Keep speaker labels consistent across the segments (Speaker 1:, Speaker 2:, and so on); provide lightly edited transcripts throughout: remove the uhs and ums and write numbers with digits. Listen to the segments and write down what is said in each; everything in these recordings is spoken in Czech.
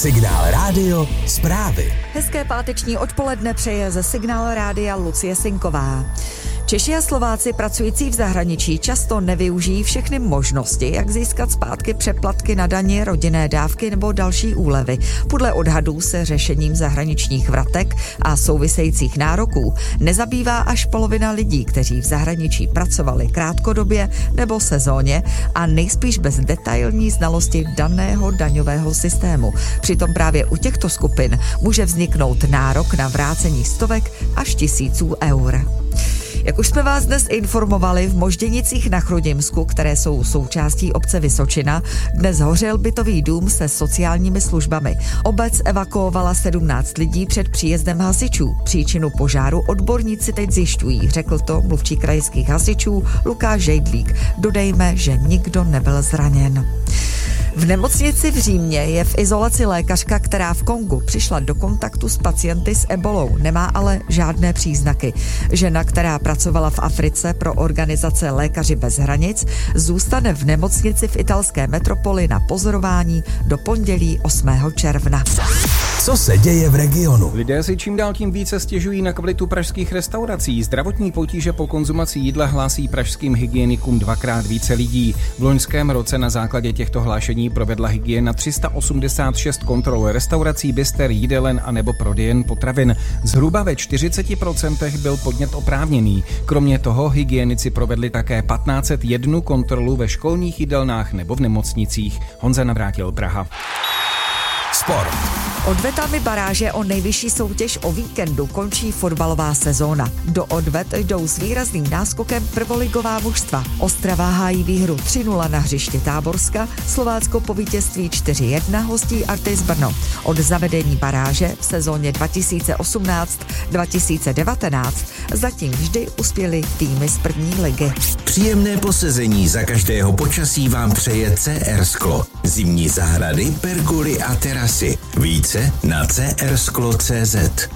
Speaker 1: Signál Rádio zprávy.
Speaker 2: Hezké páteční odpoledne přeje ze Signál Rádia Lucie Sinková. Češi a Slováci pracující v zahraničí často nevyužijí všechny možnosti, jak získat zpátky přeplatky na daně, rodinné dávky nebo další úlevy. Podle odhadů se řešením zahraničních vratek a souvisejících nároků nezabývá až polovina lidí, kteří v zahraničí pracovali krátkodobě nebo sezóně a nejspíš bez detailní znalosti daného daňového systému. Přitom právě u těchto skupin může vzniknout nárok na vrácení stovek až tisíců eur. Jak už jsme vás dnes informovali, v Možděnicích na Chrudimsku, které jsou součástí obce Vysočina, dnes hořel bytový dům se sociálními službami. Obec evakuovala 17 lidí před příjezdem hasičů. Příčinu požáru odborníci teď zjišťují, řekl to mluvčí krajských hasičů Lukáš Žejdlík. Dodejme, že nikdo nebyl zraněn. V nemocnici v Římě je v izolaci lékařka, která v Kongu přišla do kontaktu s pacienty s ebolou, nemá ale žádné příznaky. Žena, která pracovala v Africe pro organizace Lékaři bez hranic, zůstane v nemocnici v italské metropoli na pozorování do pondělí 8. června.
Speaker 1: Co se děje v regionu?
Speaker 3: Lidé si čím dál tím více stěžují na kvalitu pražských restaurací. Zdravotní potíže po konzumaci jídla hlásí pražským hygienikům 2x více lidí. V loňském roce na základě těchto hlášení provedla hygiena 386 kontrol restaurací, bister, jídelen a nebo prodejen potravin. Zhruba ve 40% byl podnět oprávněný. Kromě toho hygienici provedli také 1501 kontrolu ve školních jídelnách nebo v nemocnicích. Honza Navrátil, Praha.
Speaker 1: Sport.
Speaker 2: Odvetami baráže o nejvyšší soutěž o víkendu končí fotbalová sezóna. Do odvet jdou s výrazným náskokem prvoligová mužstva. Ostrava hájí výhru 3-0 na hřišti Táborska, Slovácko po vítězství 4-1 hostí Artis Brno. Od zavedení baráže v sezóně 2018-2019 zatím vždy uspěly týmy z první ligy.
Speaker 1: Příjemné posezení za každého počasí vám přeje CR Sklo. Zimní zahrady, pergoly a terasy. Více na crsklo.cz.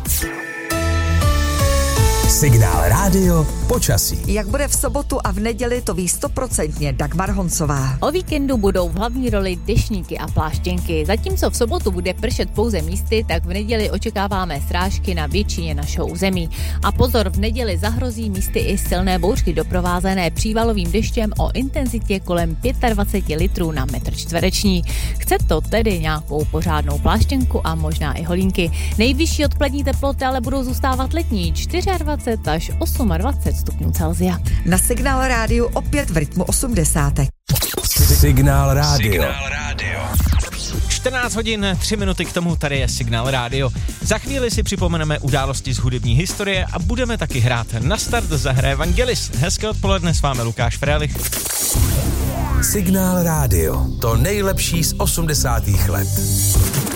Speaker 1: Signál Rádio počasí.
Speaker 2: Jak bude v sobotu a v neděli, to ví 100% Dagmar Honcová.
Speaker 4: O víkendu budou v hlavní roli deštníky a pláštěnky. Zatímco v sobotu bude pršet pouze místy, tak v neděli očekáváme srážky na většině našeho území. A pozor, v neděli zahrozí místy i silné bouřky doprovázené přívalovým deštěm o intenzitě kolem 25 litrů na metr čtvereční. Chce to tedy nějakou pořádnou pláštěnku a možná i holínky. Nejvyšší odpolední teploty ale budou zůstávat letní 24 až 28 stupňů Celsia.
Speaker 2: Na Signál Rádiu opět v rytmu 80.
Speaker 1: Signál Rádio.
Speaker 5: 14 hodin, 3 minuty k tomu, tady je Signál Rádio. Za chvíli si připomeneme události z hudební historie a budeme taky hrát. Na start zahraje Vangelis. Hezké odpoledne, s vámi Lukáš Frélich.
Speaker 1: Signál Rádio. To nejlepší z 80. let.